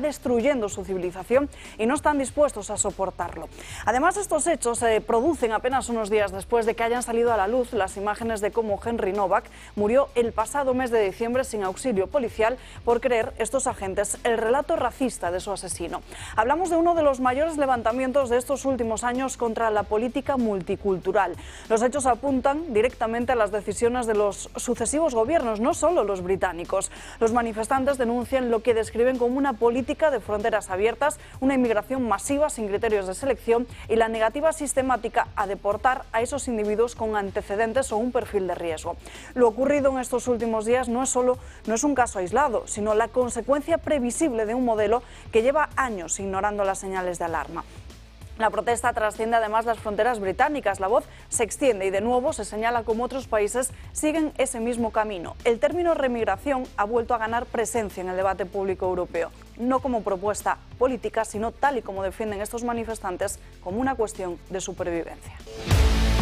destruyendo su civilización y no están dispuestos a soportarlo. Además, estos hechos se producen apenas unos días después de que hayan salido a la luz las imágenes de cómo Henry Novak murió el pasado mes de diciembre sin auxilio policial por creer estos agentes el relato racista de su asesino. Hablamos de uno de los mayores levantamientos de estos últimos años contra la política multicultural. Los hechos apuntan directamente a las decisiones de los sucesivos gobiernos, no solo los británicos. Los manifestantes denuncian lo que describen como una política de fronteras abiertas, una inmigración masiva sin criterios de selección y la negativa sistemática a deportar a esos individuos con antecedentes o un perfil de riesgo. Lo ocurrido en estos últimos días no es un caso aislado, sino la consecuencia previsible de un modelo que lleva años ignorando las señales de alarma. La protesta trasciende además las fronteras británicas, la voz se extiende y de nuevo se señala cómo otros países siguen ese mismo camino. El término remigración ha vuelto a ganar presencia en el debate público europeo, no como propuesta política, sino tal y como defienden estos manifestantes, como una cuestión de supervivencia.